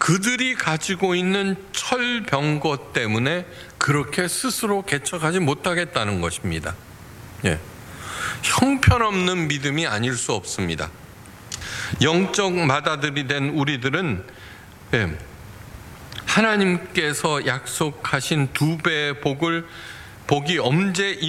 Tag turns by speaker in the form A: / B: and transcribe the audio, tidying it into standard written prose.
A: 그들이 가지고 있는 철병거 때문에 그렇게 스스로 개척하지 못하겠다는 것입니다. 예. 형편없는 믿음이 아닐 수 없습니다. 영적 맏아들이 된 우리들은 하나님께서 약속하신 2배의 복이 언제